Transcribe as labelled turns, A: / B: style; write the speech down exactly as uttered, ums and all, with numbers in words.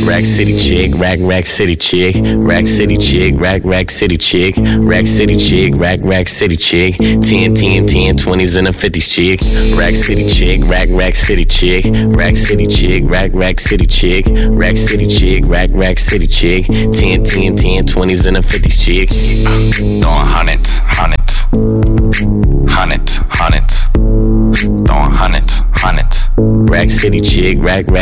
A: Rack City chick, rack, rack city chick. Rack City chick, rack, rack city chick. Rack City chick, rack, rack city chick. ten, ten, ten, twenties and a fifties chick. Rack City chick, rack, rack city chick. Rack City chick, rack, rack city chick. Rack City chick, rack, rack city chick. ten, ten, ten, twenties and a fifties chick.
B: Throwing hundreds, hundreds. Hundreds, hundreds. Throwing hundreds, hundreds.
A: Rack City chick, rack, rack